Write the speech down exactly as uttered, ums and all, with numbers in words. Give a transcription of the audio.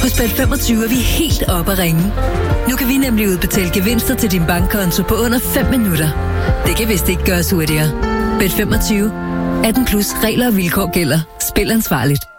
Hos Bet femogtyve er vi helt oppe at ringe. Nu kan vi nemlig udbetale gevinster til din bankkonto på under fem minutter. Det kan vist ikke gøres hurtigere. Bet femogtyve. atten plus regler og vilkår gælder. Spil ansvarligt.